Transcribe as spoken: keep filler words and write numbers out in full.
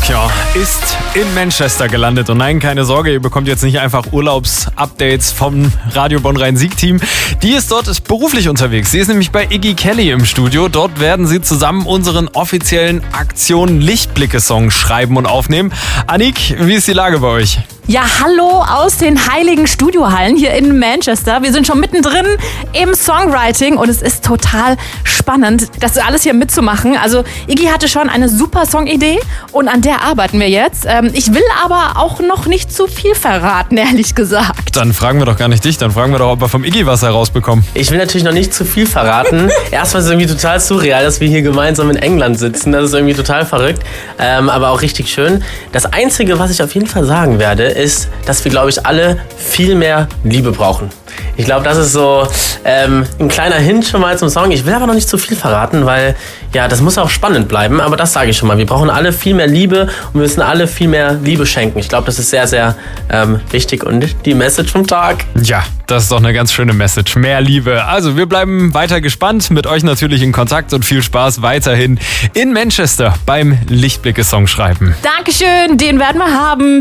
Tokyo ist in Manchester gelandet. Und nein, keine Sorge, ihr bekommt jetzt nicht einfach Urlaubsupdates vom Radio Bonn-Rhein-Sieg-Team. Die ist dort beruflich unterwegs. Sie ist nämlich bei Iggy Kelly im Studio. Dort werden sie zusammen unseren offiziellen Aktion Lichtblicke-Song schreiben und aufnehmen. Annik, wie ist die Lage bei euch? Ja, hallo aus den heiligen Studiohallen hier in Manchester. Wir sind schon mittendrin im Songwriting und es ist total spannend, das alles hier mitzumachen. Also Iggy hatte schon eine super Songidee und an der arbeiten wir jetzt. Ähm, ich will aber auch noch nicht zu viel verraten, ehrlich gesagt. Dann fragen wir doch gar nicht dich, dann fragen wir doch, ob wir vom Iggy was herausbekommen. Ich will natürlich noch nicht zu viel verraten. Erstmal ist es irgendwie total surreal, dass wir hier gemeinsam in England sitzen. Das ist irgendwie total verrückt, ähm, aber auch richtig schön. Das Einzige, was ich auf jeden Fall sagen werde, ist, dass wir, glaube ich, alle viel mehr Liebe brauchen. Ich glaube, das ist so ähm, ein kleiner Hint schon mal zum Song. Ich will aber noch nicht zu viel verraten, weil ja, das muss auch spannend bleiben. Aber das sage ich schon mal. Wir brauchen alle viel mehr Liebe und wir müssen alle viel mehr Liebe schenken. Ich glaube, das ist sehr, sehr ähm, wichtig und die Message vom Tag. Ja, das ist doch eine ganz schöne Message. Mehr Liebe. Also wir bleiben weiter gespannt, mit euch natürlich in Kontakt und viel Spaß weiterhin in Manchester beim Lichtblicke-Song schreiben. Dankeschön, den werden wir haben.